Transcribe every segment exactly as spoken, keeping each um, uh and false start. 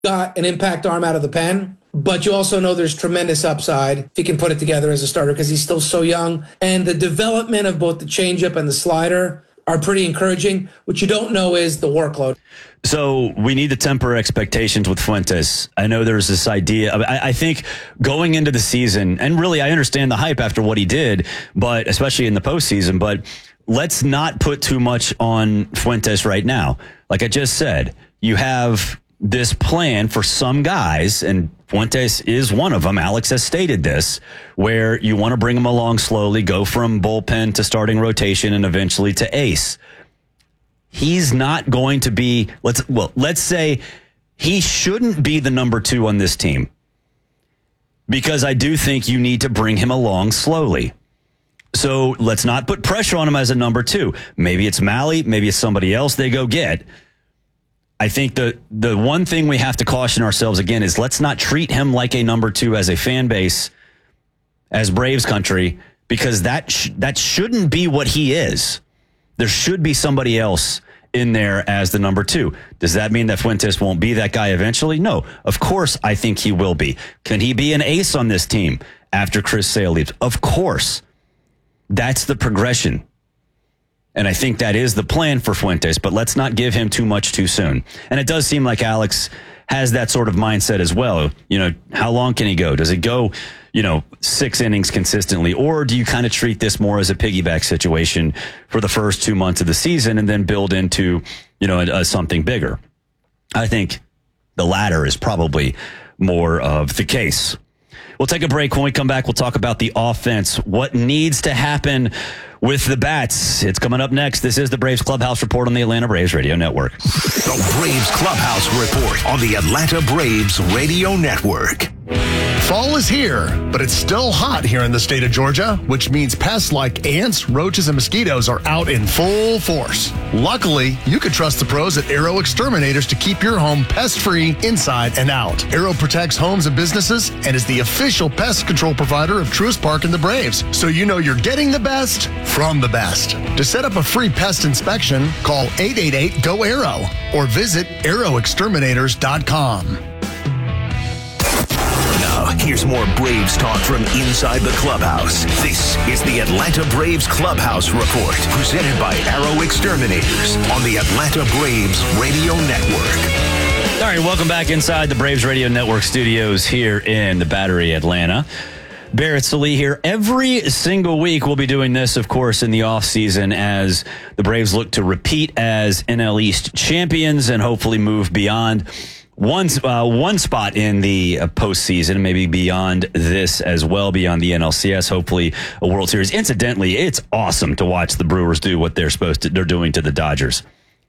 got an impact arm out of the pen, but you also know there's tremendous upside if he can put it together as a starter because he's still so young. And the development of both the changeup and the slider are pretty encouraging. What you don't know is the workload. So we need to temper expectations with Fuentes. I know there's this idea. I, I think going into the season, and really I understand the hype after what he did, but especially in the postseason, but let's not put too much on Fuentes right now. Like I just said, you have this plan for some guys, and Fuentes is one of them. Alex has stated this, where you want to bring him along slowly, go from bullpen to starting rotation and eventually to ace. He's not going to be, let's, well, let's say he shouldn't be the number two on this team, because I do think you need to bring him along slowly. So let's not put pressure on him as a number two. Maybe it's Mahle, maybe it's somebody else they go get. I think the the one thing we have to caution ourselves again is let's not treat him like a number two as a fan base, as Braves country, because that sh- that shouldn't be what he is. There should be somebody else in there as the number two. Does that mean that Fuentes won't be that guy eventually? No, of course I think he will be. Can he be an ace on this team after Chris Sale leaves? Of course. That's the progression. And I think that is the plan for Fuentes, but let's not give him too much too soon. And it does seem like Alex has that sort of mindset as well. You know, how long can he go? Does it go, you know, six innings consistently? Or do you kind of treat this more as a piggyback situation for the first two months of the season and then build into, you know, a, a something bigger? I think the latter is probably more of the case. We'll take a break. When we come back, we'll talk about the offense. What needs to happen with the bats? It's coming up next. This is the Braves Clubhouse Report on the Atlanta Braves Radio Network. The Braves Clubhouse Report on the Atlanta Braves Radio Network. Fall is here, but it's still hot here in the state of Georgia, which means pests like ants, roaches, and mosquitoes are out in full force. Luckily, you can trust the pros at Arrow Exterminators to keep your home pest-free inside and out. Arrow protects homes and businesses and is the official pest control provider of Truist Park and the Braves, so you know you're getting the best from the best. To set up a free pest inspection, call eight eight eight, G O, ARROW or visit arrow exterminators dot com. Now, here's more Braves talk from inside the clubhouse. This is the Atlanta Braves Clubhouse Report, presented by Arrow Exterminators on the Atlanta Braves Radio Network. All right, welcome back inside the Braves Radio Network studios here in the Battery, Atlanta. Barrett Sallee here. Every single week we'll be doing this, of course, in the offseason as the Braves look to repeat as N L East champions and hopefully move beyond one uh, one spot in the uh, postseason, maybe beyond this as well, beyond the N L C S, hopefully a World Series. Incidentally, it's awesome to watch the Brewers do what they're supposed to, they're doing to the Dodgers.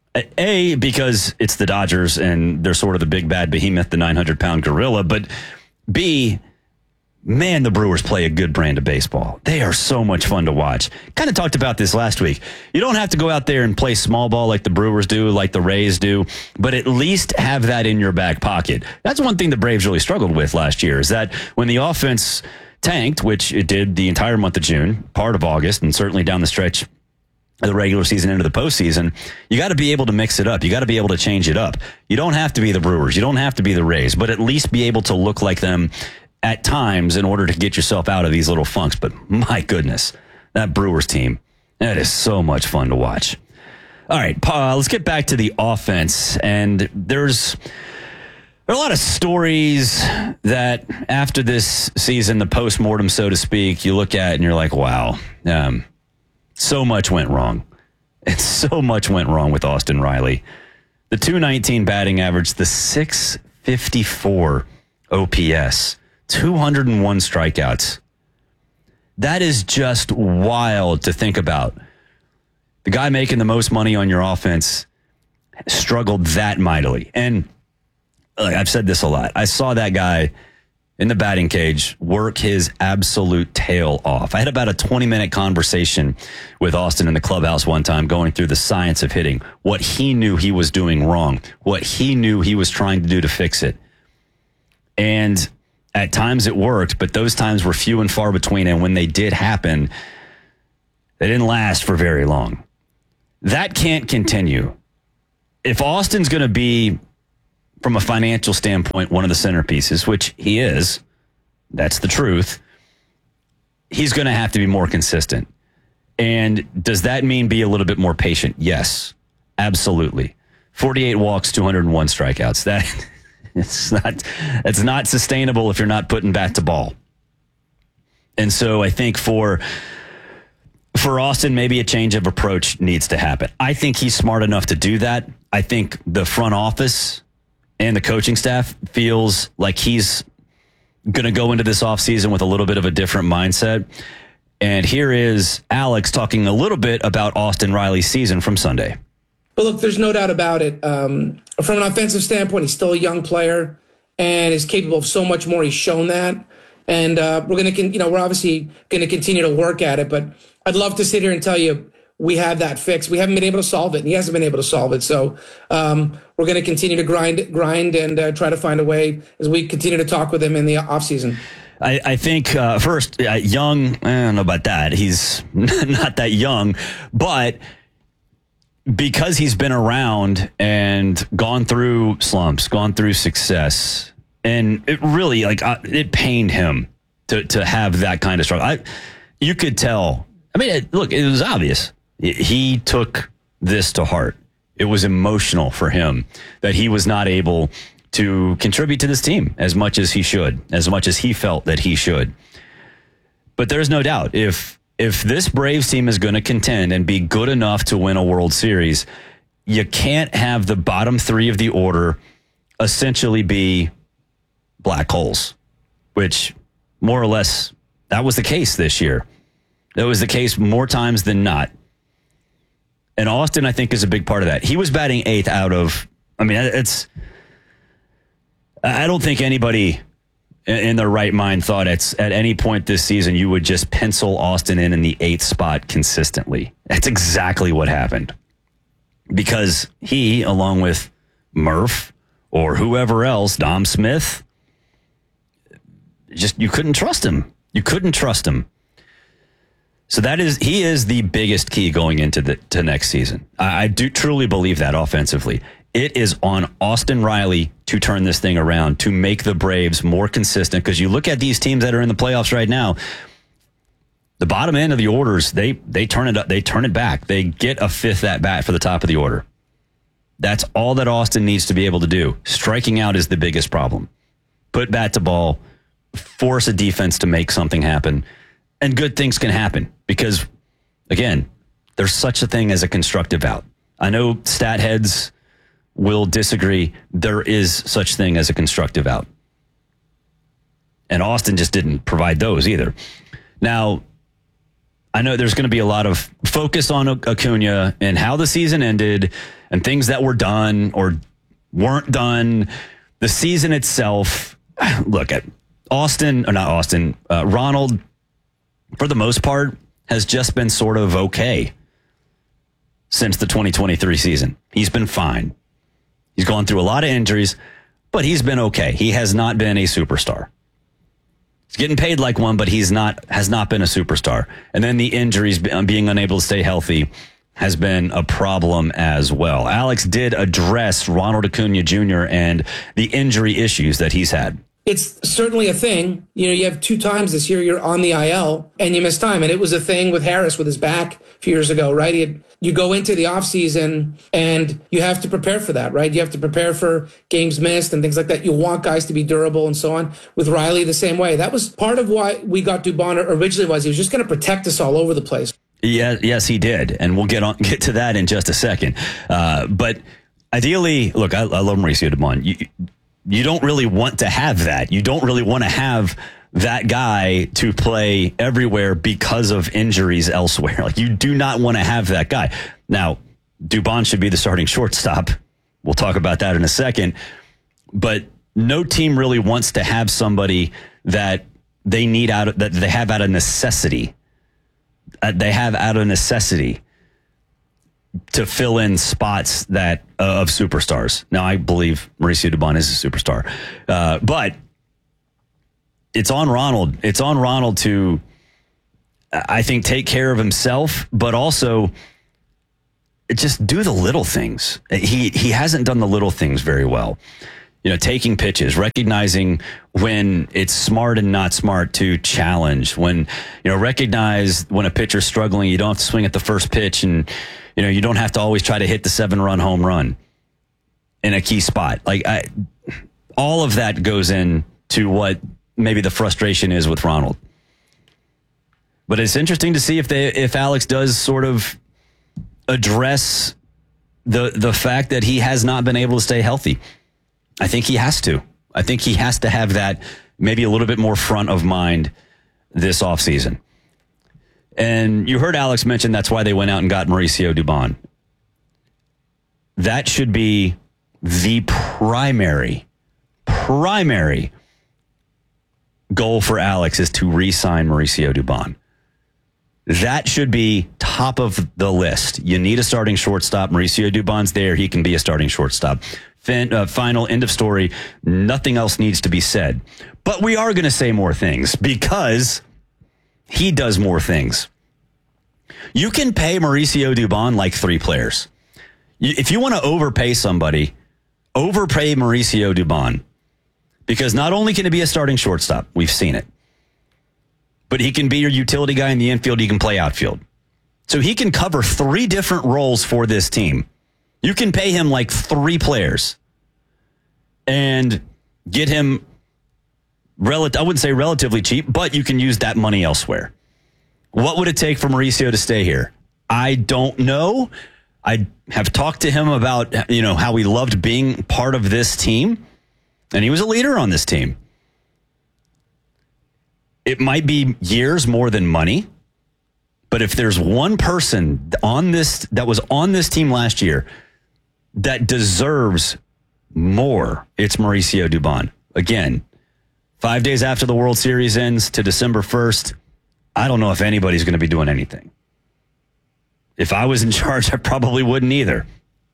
A, because it's the Dodgers and they're sort of the big bad behemoth, the nine hundred pound gorilla, but B, man, the Brewers play a good brand of baseball. They are so much fun to watch. Kind of talked about this last week. You don't have to go out there and play small ball like the Brewers do, like the Rays do, but at least have that in your back pocket. That's one thing the Braves really struggled with last year, is that when the offense tanked, which it did the entire month of June, part of August, and certainly down the stretch of the regular season into the postseason, you got to be able to mix it up. You got to be able to change it up. You don't have to be the Brewers. You don't have to be the Rays, but at least be able to look like them at times in order to get yourself out of these little funks. But my goodness, that Brewers team, that is so much fun to watch. All right, uh, let's get back to the offense. And there's there are a lot of stories that after this season, the postmortem, so to speak, you look at and you're like, wow, um, so much went wrong. And so much went wrong with Austin Riley. The two nineteen batting average, the six fifty-four O P S. two hundred one strikeouts. That is just wild to think about. The guy making the most money on your offense struggled that mightily. And like, I've said this a lot. I saw that guy in the batting cage work his absolute tail off. I had about a twenty minute conversation with Austin in the clubhouse one time, going through the science of hitting, what he knew he was doing wrong, what he knew he was trying to do to fix it. And at times it worked, but those times were few and far between. And when they did happen, they didn't last for very long. That can't continue. If Austin's going to be from a financial standpoint, one of the centerpieces, which he is, that's the truth, he's going to have to be more consistent. And does that mean be a little bit more patient? Yes, absolutely. forty-eight walks, two hundred one strikeouts. That it's not, it's not sustainable if you're not putting bat to ball. And so I think for for Austin, maybe a change of approach needs to happen. I think he's smart enough to do that. I think the front office and the coaching staff feels like he's going to go into this offseason with a little bit of a different mindset. And here is Alex talking a little bit about Austin Riley's season from Sunday. But look, there's no doubt about it. Um, from an offensive standpoint, he's still a young player and is capable of so much more. He's shown that. And uh, we're going to, you know, we're obviously going to continue to work at it. But I'd love to sit here and tell you we have that fixed. We haven't been able to solve it, and he hasn't been able to solve it. So um, we're going to continue to grind, grind, and uh, try to find a way as we continue to talk with him in the offseason. I, I think uh, first, uh, young, I don't know about that. He's not that young, but because he's been around and gone through slumps, gone through success, and it really, like, uh, it pained him to to have that kind of struggle. I, you could tell. I mean, it, look, it was obvious. He took this to heart. It was emotional for him that he was not able to contribute to this team as much as he should, as much as he felt that he should. But there's no doubt, if if this Braves team is going to contend and be good enough to win a World Series, you can't have the bottom three of the order essentially be black holes, which more or less that was the case this year. That was the case more times than not. And Austin, I think, is a big part of that. He was batting eighth out of, I mean, it's, I don't think anybody in their right mind thought it's at any point this season you would just pencil Austin in in the eighth spot consistently. That's exactly what happened. Because he, along with Murph or whoever else, Dom Smith, just, you couldn't trust him. You couldn't trust him. So that is, he is the biggest key going into the to next season. I, I do truly believe that offensively. It is on Austin Riley to turn this thing around, to make the Braves more consistent. Because you look at these teams that are in the playoffs right now, the bottom end of the orders, they they turn it up, they turn it back. They get a fifth at bat for the top of the order. That's all that Austin needs to be able to do. Striking out is the biggest problem. Put bat to ball, force a defense to make something happen. And good things can happen because, again, there's such a thing as a constructive out. I know stat heads will disagree. There is such thing as a constructive out. And Austin just didn't provide those either. Now, I know there's going to be a lot of focus on Acuna and how the season ended and things that were done or weren't done. The season itself, look at Austin, or not Austin, uh, Ronald, for the most part, has just been sort of okay since the twenty twenty-three season. He's been fine. He's gone through a lot of injuries, but he's been okay. He has not been a superstar. He's getting paid like one, but he's not, has not been a superstar. And then the injuries, being unable to stay healthy, has been a problem as well. Alex did address Ronald Acuna Junior and the injury issues that he's had. It's certainly a thing. You know, you have two times this year you're on the I L and you miss time. And it was a thing with Harris with his back a few years ago, right? He had, you go into the offseason and you have to prepare for that, right? You have to prepare for games missed and things like that. You want guys to be durable and so on. With Riley, the same way. That was part of why we got Dubon originally, was he was just going to protect us all over the place. Yeah, yes, he did. And we'll get on get to that in just a second. Uh, but ideally, look, I, I love Mauricio Dubon. You, You don't really want to have that. You don't really want to have that guy to play everywhere because of injuries elsewhere. Like, you do not want to have that guy. Now, Dubon should be the starting shortstop. We'll talk about that in a second. But no team really wants to have somebody that they need out of, that they have out of necessity. Uh, they have out of necessity to fill in spots that uh, of superstars. Now, I believe Mauricio Dubon is a superstar, uh, but it's on Ronald. It's on Ronald to, I think, take care of himself, but also just do the little things. He he hasn't done the little things very well. You know, taking pitches, recognizing when it's smart and not smart to challenge, when, you know, recognize when a pitcher's struggling, you don't have to swing at the first pitch, and, you know, you don't have to always try to hit the seven run home run in a key spot. Like, I, all of that goes in to what maybe the frustration is with Ronald. But it's interesting to see if they, if Alex does sort of address the, the fact that he has not been able to stay healthy. I think he has to. I think he has to have that maybe a little bit more front of mind this offseason. And you heard Alex mention that's why they went out and got Mauricio Dubon. That should be the primary, primary goal for Alex, is to re-sign Mauricio Dubon. That should be top of the list. You need a starting shortstop. Mauricio Dubon's there. He can be a starting shortstop. Fin, uh, final, end of story. Nothing else needs to be said. But we are going to say more things because he does more things. You can pay Mauricio Dubon like three players. You, if you want to overpay somebody, overpay Mauricio Dubon. Because not only can he be a starting shortstop, we've seen it, but he can be your utility guy in the infield. He can play outfield. So he can cover three different roles for this team. You can pay him like three players and get him, rel- I wouldn't say relatively cheap, but you can use that money elsewhere. What would it take for Mauricio to stay here? I don't know. I have talked to him about, you know, how he loved being part of this team, and he was a leader on this team. It might be years more than money, but if there's one person on this that was on this team last year that deserves more, it's Mauricio Dubon. Again, five days after the World Series ends to December first, I don't know if anybody's going to be doing anything. If I was in charge, I probably wouldn't either.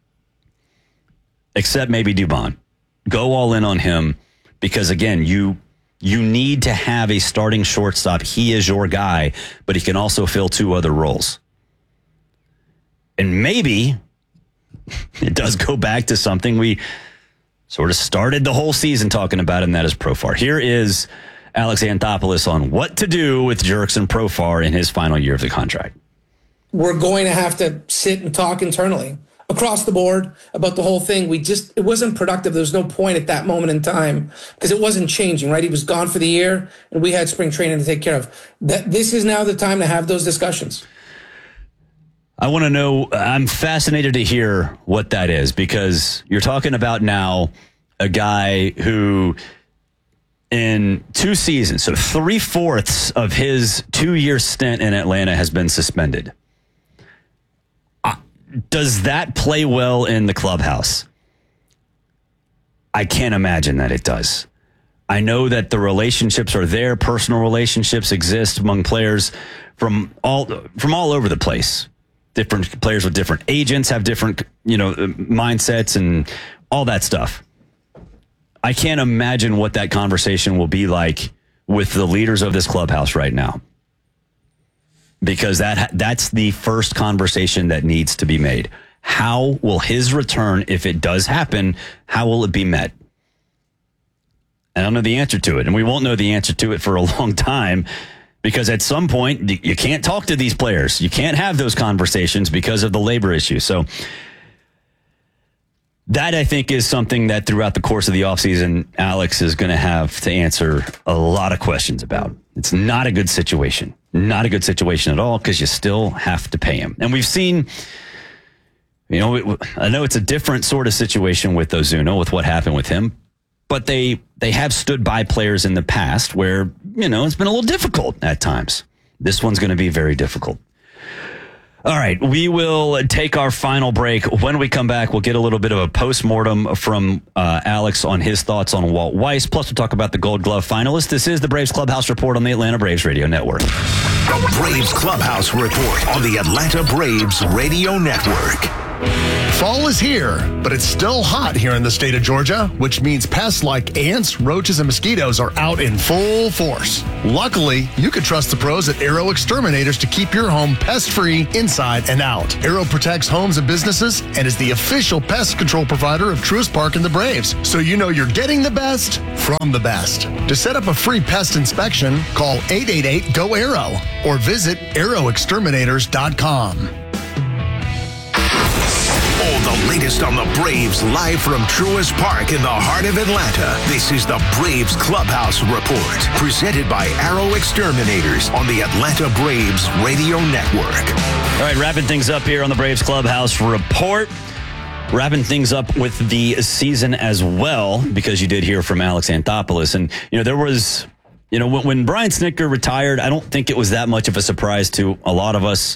Except maybe Dubon. Go all in on him because, again, you you need to have a starting shortstop. He is your guy, but he can also fill two other roles. And maybe it does go back to something we sort of started the whole season talking about, and that is Profar. Here is Alex Anthopoulos on what to do with Jurickson Profar in his final year of the contract. We're going to have to sit and talk internally across the board about the whole thing. We just, it wasn't productive. There was no point at that moment in time because it wasn't changing, right? He was gone for the year and we had spring training to take care of. That this is now the time to have those discussions. I want to know, I'm fascinated to hear what that is, because you're talking about now a guy who in two seasons, so three fourths of his two year stint in Atlanta has been suspended. Does that play well in the clubhouse? I can't imagine that it does. I know that the relationships are there. Personal relationships exist among players from all from all over the place. Different players with different agents have different, you know, mindsets and all that stuff. I can't imagine what that conversation will be like with the leaders of this clubhouse right now. Because that that's the first conversation that needs to be made. How will his return, if it does happen, how will it be met? I don't know the answer to it, and we won't know the answer to it for a long time, because at some point you can't talk to these players. You can't have those conversations because of the labor issue. So that, I think, is something that throughout the course of the offseason, Alex is going to have to answer a lot of questions about. It's not a good situation. Not a good situation at all, because you still have to pay him. And we've seen, you know, it, I know it's a different sort of situation with Ozuna, with what happened with him, but they they have stood by players in the past where, you know, it's been a little difficult at times. This one's going to be very difficult. All right, we will take our final break. When we come back, we'll get a little bit of a postmortem from uh, Alex on his thoughts on Walt Weiss. Plus, we'll talk about the Gold Glove finalists. This is the Braves Clubhouse Report on the Atlanta Braves Radio Network. Braves Clubhouse Report on the Atlanta Braves Radio Network. Fall is here, but it's still hot here in the state of Georgia, which means pests like ants, roaches, and mosquitoes are out in full force. Luckily, you can trust the pros at Arrow Exterminators to keep your home pest-free inside and out. Arrow protects homes and businesses and is the official pest control provider of Truist Park and the Braves, so you know you're getting the best from the best. To set up a free pest inspection, call eight eight eight, G O, ARROW or visit arrow exterminators dot com. All the latest on the Braves live from Truist Park in the heart of Atlanta. This is the Braves Clubhouse Report, presented by Arrow Exterminators on the Atlanta Braves Radio Network. All right, wrapping things up here on the Braves Clubhouse Report. Wrapping things up with the season as well, because you did hear from Alex Anthopoulos. And, you know, there was, you know, when, when Brian Snitker retired, I don't think it was that much of a surprise to a lot of us.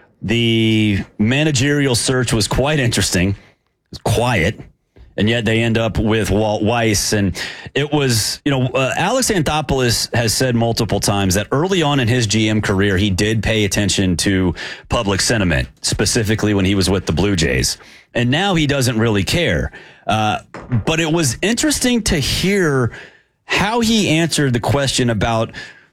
The managerial search was quite interesting. It was quiet, and yet they end up with Walt Weiss. And it was, you know, uh, Alex Anthopoulos has said multiple times that early on in his G M career, he did pay attention to public sentiment, specifically when he was with the Blue Jays. And now he doesn't really care. Uh, but it was interesting to hear how he answered the question about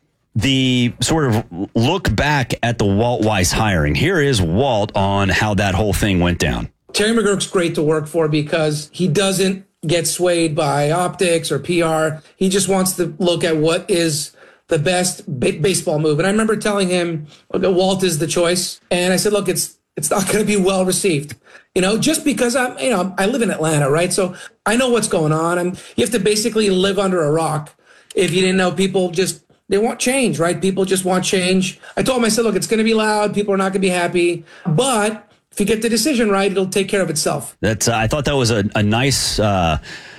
the sort of look back at the Walt Weiss hiring. Here is Walt on how that whole thing went down. Terry McGuirk's great to work for because he doesn't get swayed by optics or P R. He just wants to look at what is the best ba- baseball move. And I remember telling him, okay, Walt is the choice. And I said, look, it's it's not going to be well received. You know, just because I'm, you know, I live in Atlanta, right? So I know what's going on. I'm, you have to basically live under a rock. If you didn't know, people just, they want change, right? People just want change. I told him, I said, look, it's going to be loud. People are not going to be happy. But if you get the decision right, it'll take care of itself. That's. Uh, I thought that was a, a nice, uh,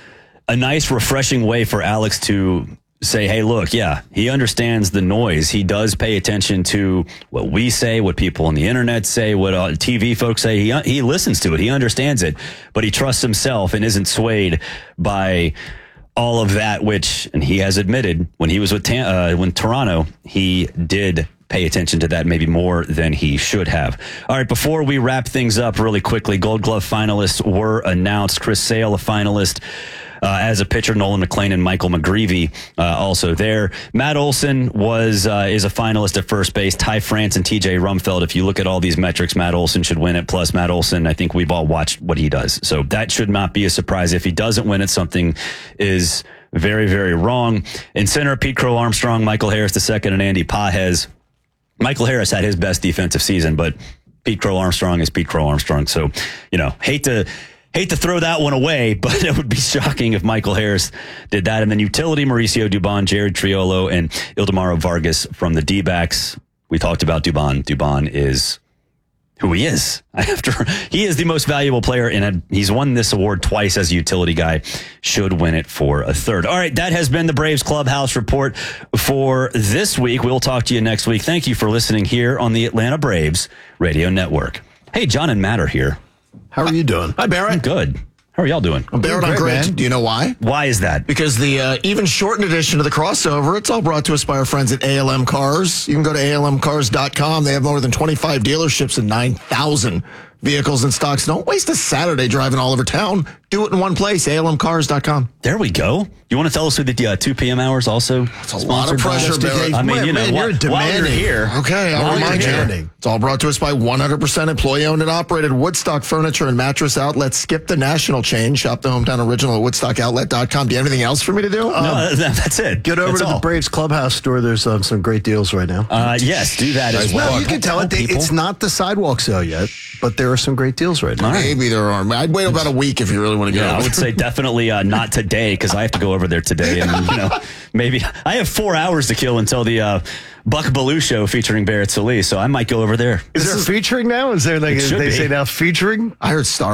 a nice, refreshing way for Alex to say, hey, look, yeah, he understands the noise. He does pay attention to what we say, what people on the internet say, what uh, T V folks say. He he listens to it. He understands it, but he trusts himself and isn't swayed by all of that, which, and he has admitted when he was with uh, when Toronto, he did pay attention to that maybe more than he should have. All right, before we wrap things up really quickly, Gold Glove finalists were announced. Chris Sale, a finalist uh, as a pitcher, Nolan McLean and Michael McGreevy uh, also there. Matt Olson was uh, is a finalist at first base. Ty France and T J Rumfeld. If you look at all these metrics, Matt Olson should win it. Plus, Matt Olson, I think we've all watched what he does. So that should not be a surprise. If he doesn't win it, something is very, very wrong. In center, Pete Crow Armstrong, Michael Harris the second, and Andy Pages. Michael Harris had his best defensive season, but Pete Crow Armstrong is Pete Crow Armstrong. So, you know, hate to hate to throw that one away, but it would be shocking if Michael Harris did that. And then utility, Mauricio Dubon, Jared Triolo, and Ildemaro Vargas from the D-backs. We talked about Dubon. Dubon is who he is. After he is the most valuable player, and he's won this award twice as a utility guy. Should win it for a third. All right, that has been the Braves Clubhouse Report for this week. We'll talk to you next week. Thank you for listening here on the Atlanta Braves Radio Network. Hey, John and Matt are here. How are you doing? Hi, Barrett. I'm good. How are y'all doing? I'm Barrett, I'm great. Man. Do you know why? Why is that? Because the uh, even shortened edition of the crossover, it's all brought to us by our friends at A L M Cars. You can go to A L M cars dot com. They have more than twenty-five dealerships and nine thousand vehicles in stock. So don't waste a Saturday driving all over town. Do it in one place, A L M cars dot com. There we go. You want to tell us who the uh, two p.m. hours also? It's a lot of pressure, Barrett. I mean, you know, man, while, you're while you're demanding. here. Okay, I'll While remind you're you. demanding. It's all brought to us by one hundred percent employee-owned and operated Woodstock Furniture and Mattress Outlet. Skip the national chain. Shop the hometown original at woodstock outlet dot com. Do you have anything else for me to do? No, um, that's it. Get over that's to all. the Braves Clubhouse store. There's um, some great deals right now. Uh, yes, do that as well. Well, you can tell it. People. It's not the sidewalk sale yet, but there are some great deals right now. All right. Maybe there are. I'd wait about a week if you really want to go. Yeah, I would say definitely uh, not today because I have to go over there today, and you know, maybe I have four hours to kill until the uh, Buck Baloo show featuring Barrett Solis, so I might go over there. Is there featuring now? Is there like It should they be. say now featuring? I heard starring.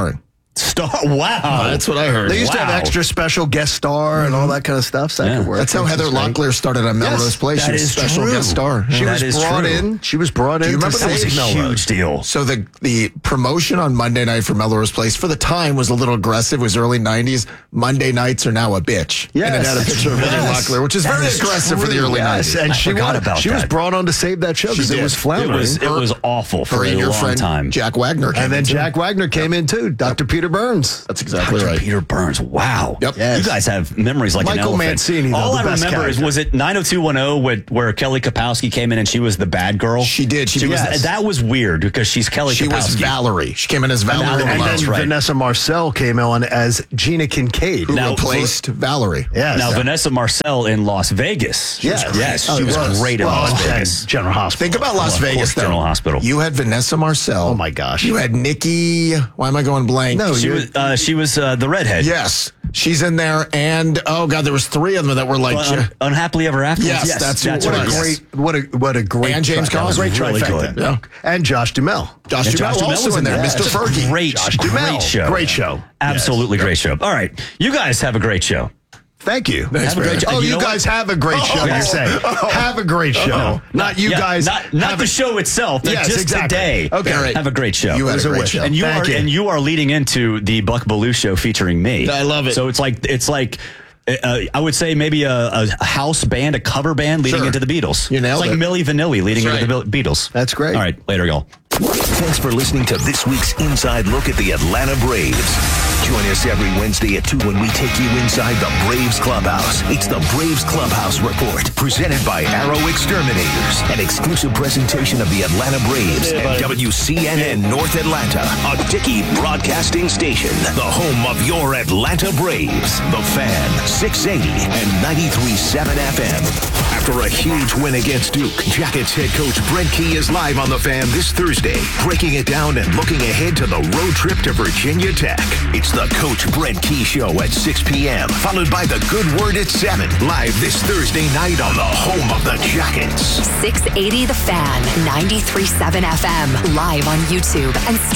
Star. Wow. That's what I heard. They used to have Wow. extra special guest star and all that kind of stuff. So that Yeah. could work. That's how Heather Locklear started on Melrose Yes, Place. She that was is special true. guest star. She That was is brought true. in. She was brought in. you remember to that That was a save Melrose. huge deal. So the the promotion on Monday night for Melrose Place for the time was a little aggressive. It was early nineties. Monday nights are now a bitch. Yes. And it had a picture of Heather Yes. Locklear, which is That very is aggressive for the true. early Yes, nineties. and I she forgot was, about she was that. brought on to save that show because She it did. was It floundering. was it was awful for Her a and your long friend time. Jack Wagner came and then in, too. Jack Wagner came in too. Doctor Peter Burns. That's exactly Doctor right. Peter Burns. Wow. Yep. Yes. You guys have memories like an Michael elephant. Mancini, though, All the I best remember is character. was it nine oh two one oh where, where Kelly Kapowski came in and she was the bad girl? She did. She She was. was- That was weird because she's Kelly She Kapowski. was Valerie. She came in as Valerie. Valerie, And Malone, then that's right. Vanessa Marcel came on as Gina Kincaid. who Now, replaced Valerie. Yes. Now Vanessa Marcel in Las Vegas. She was Yes. great. Yes, Oh, she was yes. great in Well, Las and Vegas. General Hospital. Think about Las Well, of Vegas, course, though. General Hospital. You had Vanessa Marcel. Oh, my gosh. You had Nikki. Why am I going blank? No, She you're- was. Uh, she was uh, the redhead. Yes, she's in there, and oh god, there was three of them that were like. Uh, un- unhappily ever after. Yes, that's who it What a was. yes. great, what a what a great, And James tri- Cosby. great Really trifecta. good. Yeah. And Josh Duhamel. Josh And Duhamel Josh Duhamel also was in there, there. Mister It's a Fergie. Great, Josh Duhamel. great show. Great show. Absolutely great show. All right, you guys have a great show. Thank you. Have a great show. Oh, You you, know what? guys have a great show. You're saying have a great show, not you Yeah, guys. Not, not have the a- show itself. but Yes, just exactly. today. Okay. All right. Have a great show. You had was a a great wish. show. and you Thank are you. and you are leading into the Buck Belue show featuring me. I love it. So it's like it's like uh, I would say maybe a, a house band, a cover band leading Sure. into the Beatles. You nailed it's like it. Milli Vanilli leading That's into the Be- Beatles. That's great. All right, later, y'all. Thanks for listening to this week's Inside Look at the Atlanta Braves. Join us every Wednesday at two when we take you inside the Braves Clubhouse. It's the Braves Clubhouse Report, presented by Arrow Exterminators, an exclusive presentation of the Atlanta Braves and W C N N North Atlanta, a Dickey broadcasting station, the home of your Atlanta Braves. The Fan, six eighty and ninety-three point seven F M. After a huge win against Duke, Jackets head coach Brent Key is live on The Fan this Thursday, breaking it down and looking ahead to the road trip to Virginia Tech. It's the Coach Brent Key Show at six p.m., followed by The Good Word at seven, live this Thursday night on the home of the Jackets. six eighty The Fan, ninety-three point seven F M, live on YouTube and